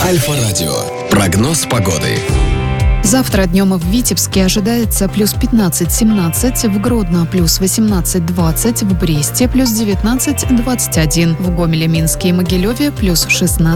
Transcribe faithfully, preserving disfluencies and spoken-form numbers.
Альфа-радио. Прогноз погоды. Завтра днем в Витебске ожидается плюс пятнадцать-семнадцать, в Гродно плюс восемнадцать-двадцать, в Бресте плюс девятнадцать-двадцать один, в Гомеле, Минске и Могилеве плюс шестнадцать